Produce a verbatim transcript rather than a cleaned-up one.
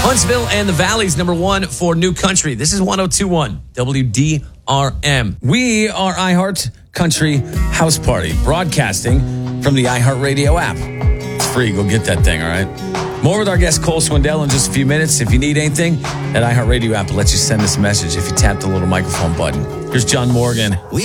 Huntsville and the Valley's number one for New Country. This is one oh two point one W D R M. We are iHeart Country House Party, broadcasting from the iHeartRadio app. It's free. Go get that thing, all right? More with our guest Cole Swindell in just a few minutes. If you need anything, that iHeartRadio app will let you send us a message if you tap the little microphone button. Here's John Morgan.